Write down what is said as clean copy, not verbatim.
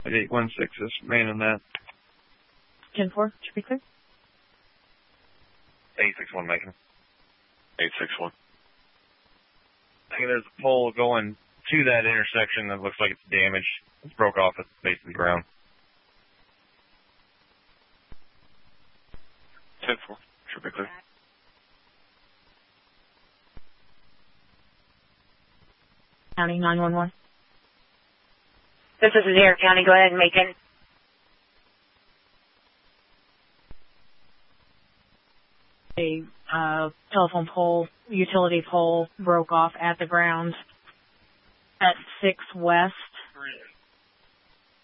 At 816 is manning that. 10-4, should be clear. 861 Macon. 861. I think there's a pole going to that intersection that looks like it's damaged. It's broke off at the base of the ground. 10-4, should be clear. County 911. This is Adair County. Go ahead and make it. A telephone pole, utility pole, broke off at the grounds at 6 West.